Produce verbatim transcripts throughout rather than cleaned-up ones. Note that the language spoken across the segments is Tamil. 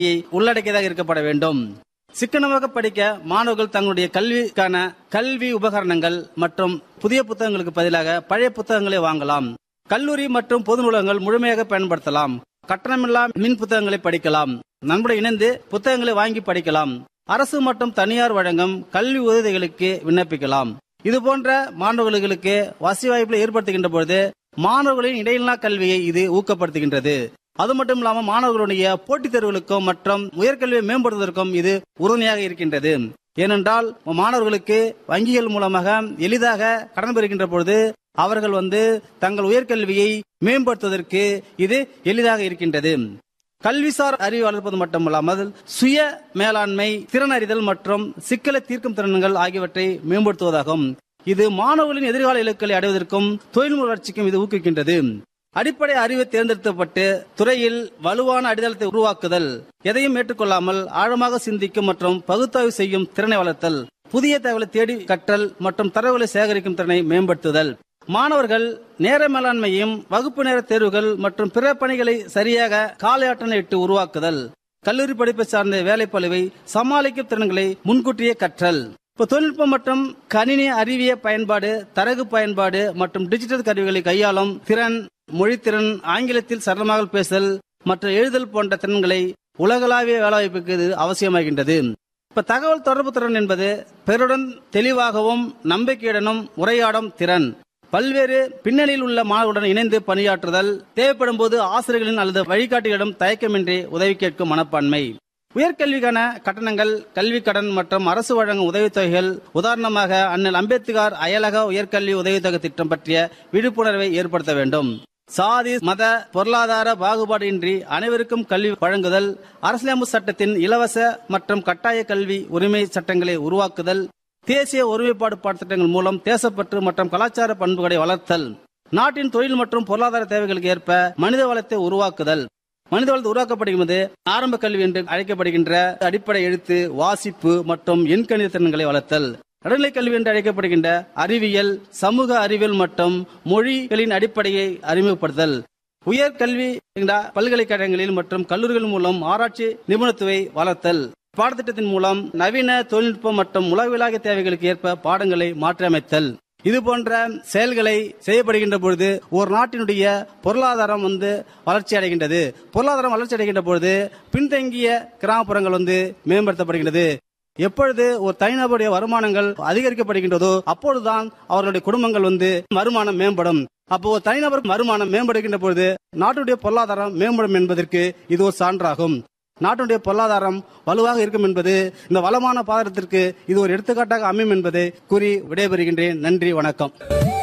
உள்ளடக்கியதாக இருக்கப்பட வேண்டும். சிக்கனமாக படிக்க மாணவர்கள் தங்களுடைய கல்விக்கான கல்வி உபகரணங்கள் மற்றும் புதிய புத்தகங்களுக்கு பதிலாக பழைய புத்தகங்களை வாங்கலாம். கல்லூரி மற்றும் பொது நூலகங்கள் முழுமையாக பயன்படுத்தலாம். கட்டணமில்லா மின் புத்தகங்களை படிக்கலாம். நண்பர்கள் இணைந்து புத்தகங்களை வாங்கி படிக்கலாம். அரசு மற்றும் தனியார் வழங்கும் கல்வி உதவிகளுக்கு விண்ணப்பிக்கலாம். இதுபோன்ற மாணவர்களுக்கு வசதி வாய்ப்புகளை ஏற்படுத்துகின்ற பொழுது மாணவர்களின் இடையில்லா கல்வியை இது ஊக்கப்படுத்துகின்றது. அது மட்டும் இல்லாமல் மாணவர்களுடைய போட்டித் தேர்வுகளுக்கும் மற்றும் உயர்கல்வியை மேம்படுத்துவதற்கும் இது உறுதுணையாக இருக்கின்றது. ஏனென்றால் மாணவர்களுக்கு வங்கிகள் மூலமாக எளிதாக கடன் பெறுகின்ற பொழுது அவர்கள் வந்து தங்கள் உயர்கல்வியை மேம்படுத்துவதற்கு இது எளிதாக இருக்கின்றது. கல்விசார் அறிவு வளர்ப்பது மட்டுமல்லாமல் சுய மேலாண்மை, திறன் அறிதல் மற்றும் சிக்கலை தீர்க்கும் திறன்கள் ஆகியவற்றை மேம்படுத்துவதாகும். இது மாணவர்களின் எதிர்கால இலக்குகளை அடைவதற்கும் தொழில்முறை வளர்ச்சிக்கும் இது ஊக்குவிக்கின்றது. அடிப்படை அறிவை தேர்ந்தெடுக்கப்பட்டு துறையில் வலுவான அடித்தளத்தை உருவாக்குதல், எதையும் ஏற்றுக்கொள்ளாமல் ஆழமாக சிந்திக்கும் மற்றும் பகுத்தாய்வு செய்யும் திறனை வளர்த்தல், புதிய தகவலை தேடி கற்றல் மற்றும் தரவுகளை சேகரிக்கும் திறனை மேம்படுத்துதல். மாணவர்கள் நேர மேலாண்மையும் வகுப்பு நேர தேர்வுகள் மற்றும் பிற பணிகளை சரியாக கால அட்டவணையிட்டு உருவாக்குதல், கல்லூரி படிப்பை சார்ந்த வேலைப்பளுவை சமாளிக்கும் திறன்களை முன்கூட்டியே கற்றல். இப்போ தொழில்நுட்பம் மற்றும் கணினி அறிவிய பயன்பாடு, தரகு பயன்பாடு மற்றும் டிஜிட்டல் கருவிகளை கையாளும் திறன், மொழித்திறன், ஆங்கிலத்தில் சரளமாக பேசுதல் மற்றும் எழுதல் போன்ற திறன்களை உலகளாவிய வேலைவாய்ப்புக்கு இது அவசியமாகின்றது. இப்ப தகவல் தொடர்பு திறன் என்பது பிறருடன் தெளிவாகவும் நம்பிக்கையுடனும் உரையாடும் திறன். பல்வேறு பின்னணியில் உள்ள மாணவர்களுடன் இணைந்து பணியாற்றுதல், தேவைப்படும் போது ஆசிரியர்களின் அல்லது வழிகாட்டிகளிடம் தயக்கமின்றி உதவி கேட்கும் மனப்பான்மை. உயர்கல்விக்கான கட்டணங்கள், கல்வி கடன் மற்றும் அரசு வழங்கும் உதவித்தொகைகள். உதாரணமாக அண்ணல் அம்பேத்கர் அயலக உயர்கல்வி உதவித்தொகை திட்டம் பற்றிய விழிப்புணர்வை ஏற்படுத்த வேண்டும். சாதி, மத, பொருளாதார பாகுபாடு இன்றி அனைவருக்கும் கல்வி வழங்குதல், அரசியலமைப்பு சட்டத்தின் இலவச மற்றும் கட்டாய கல்வி உரிமை சட்டங்களை உருவாக்குதல், தேசிய ஒருமைப்பாடு பாடத்திட்டங்கள் மூலம் தேசப்பற்று மற்றும் கலாச்சார பண்புகளை வளர்த்தல், நாட்டின் தொழில் மற்றும் பொருளாதார தேவைகளுக்கு ஏற்ப மனித வளத்தை உருவாக்குதல். மனித வளத்தை உருவாக்கப்படுகிறது ஆரம்ப கல்வி என்று அழைக்கப்படுகின்ற அடிப்படை எழுத்து, வாசிப்பு மற்றும் எண்கணித திறன்களை வளர்த்தல். நடுநிலை கல்வி என்று அழைக்கப்படுகின்ற அறிவியல், சமூக அறிவியல் மற்றும் மொழிகளின் அடிப்படையை அறிமுகப்படுத்தல். உயர்கல்வி பல்கலைக்கழகங்களில் மற்றும் கல்லூரிகள் மூலம் ஆராய்ச்சி நிபுணத்துவை வளர்த்தல். பாடத்திட்டத்தின் மூலம் நவீன தொழில்நுட்பம் மற்றும் உலகளாவிய தேவைகளுக்கு ஏற்ப பாடங்களை மாற்றியமைத்தல். இது போன்ற செயல்களை செய்யப்படுகின்ற பொழுது ஒரு நாட்டினுடைய பொருளாதாரம் வந்து வளர்ச்சி அடைகின்றது. பொருளாதாரம் வளர்ச்சி அடைகின்ற பொழுது பின்தங்கிய கிராமப்புறங்கள் வந்து மேம்படுத்தப்படுகின்றது. எப்பொழுது ஒரு தனிநபருடைய வருமானங்கள் அதிகரிக்கப்படுகின்றதோ அப்பொழுதுதான் அவர்களுடைய குடும்பங்கள் வந்து வருமானம் மேம்படும். அப்போ ஒரு தனிநபர் வருமானம் மேம்படுகின்ற பொழுது நாட்டுடைய பொருளாதாரம் மேம்படும் என்பதற்கு இது ஒரு சான்றாகும். நாட்டுடைய பொருளாதாரம் வலுவாக இருக்கும் என்பது இந்த வளமான பாதத்திற்கு இது ஒரு எடுத்துக்காட்டாக அமையும் என்பதை கூறி விடைபெறுகின்றேன். நன்றி, வணக்கம்.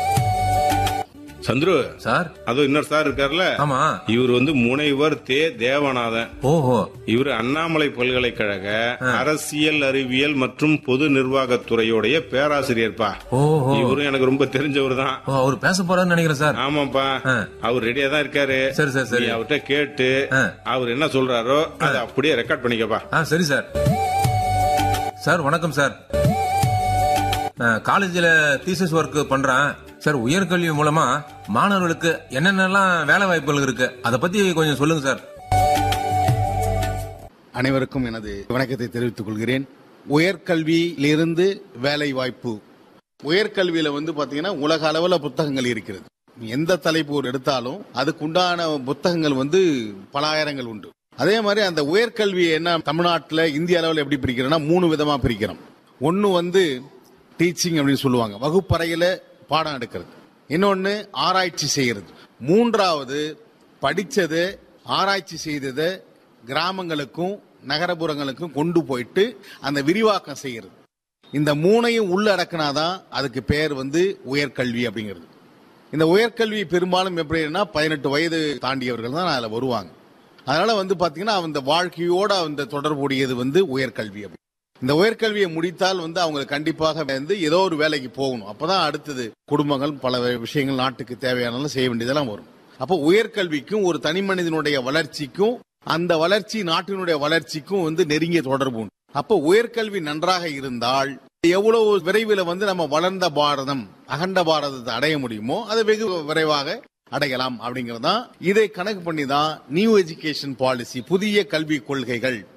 சந்துரு சார், அது இன்னொரு சார் இருக்காருல்ல, ஆமா, இவர் வந்து முனைவர் தே தேவநாதன். ஓஹோ, இவர் அண்ணாமலை பல்கலைக்கழக அரசியல் அறிவியல் மற்றும் பொது நிர்வாகத்துறையுடைய பேராசிரியர்ப்பா. ஓஹோ, இவரும் எனக்கு ரொம்ப தெரிஞ்சவர் தான். அவர் பேச போறாருன்னு நினைக்கிறேன் சார். ஆமாப்பா, அவர் ரெடியா தான் இருக்காரு. சரி சார், சரி, அவர்கிட்ட கேட்டு அவர் என்ன சொல்றாரோ அதை அப்படியே ரெக்கார்ட் பண்ணிக்கப்பா. சரி சார். சார் வணக்கம் சார். காலேஜில் தீசிஸ் ஒர்க் பண்றேன் சார். உயர்கல்வி மூலமா மாணவர்களுக்கு என்னென்னலாம் வேலை வாய்ப்புகள் இருக்கு, அதை பத்தி கொஞ்சம் சொல்லுங்க சார். அனைவருக்கும் எனது வணக்கத்தை தெரிவித்துக் கொள்கிறேன். உயர்கல்வியிலிருந்து வேலை வாய்ப்பு. உயர்கல்வியில வந்து பாத்தீங்கன்னா உலக அளவில் புத்தகங்கள் இருக்கிறது. எந்த தலைப்பு எடுத்தாலும் அதுக்குண்டான புத்தகங்கள் வந்து பல ஆயிரங்கள் உண்டு. அதே மாதிரி அந்த உயர்கல்வியை என்ன தமிழ்நாட்டில் இந்திய அளவில் எப்படி பிரிக்கிறோம்னா மூணு விதமா பிரிக்கிறோம். ஒன்னு வந்து டீச்சிங் அப்படின்னு சொல்லுவாங்க, வகுப்பறையில பாடம் எடுக்கிறது. இன்னொன்னு ஆராய்ச்சி செய்யறது. மூன்றாவது படிச்சது ஆராய்ச்சி செய்தது கிராமங்களுக்கும் நகரப்புறங்களுக்கும் கொண்டு போயிட்டு அந்த விரிவாக்கம் செய்யறது. இந்த மூணையும் உள்ளடக்கினாதான் அதுக்கு பேர் வந்து உயர்கல்வி அப்படிங்கிறது. இந்த உயர்கல்வி பெரும்பாலும் எப்படின்னா பதினெட்டு வயது தாண்டியவர்கள் தான் அதில் வருவாங்க. அதனால வந்து பாத்தீங்கன்னா அந்த வாழ்க்கையோட அந்த தொடர்புடையது வந்து உயர்கல்வி. அப்படி இந்த உயர்கல்வியை முடித்தால் வந்து அவங்க கண்டிப்பாக வந்து ஏதோ ஒரு வேலைக்கு போகணும். அப்பதான் அடுத்தது குடும்பங்கள் பல விஷயங்கள் நாட்டுக்கு தேவையான செய்ய வேண்டியதெல்லாம் வரும். அப்போ உயர்கல்விக்கும் ஒரு தனி மனிதனுடைய வளர்ச்சிக்கும் அந்த வளர்ச்சி நாட்டினுடைய வளர்ச்சிக்கும் வந்து நெருங்கிய தொடர்பு உண்டு. அப்போ உயர்கல்வி நன்றாக இருந்தால் எவ்வளவு விரைவில் வந்து நம்ம வளர்ந்த பாரதம், அகண்ட பாரதத்தை அடைய முடியுமோ அதை வெகு விரைவாக அடையலாம் அப்படிங்கறதான். இதை கணக்கு பண்ணி தான் நியூ எஜுகேஷன் பாலிசி, புதிய கல்வி கொள்கைகள்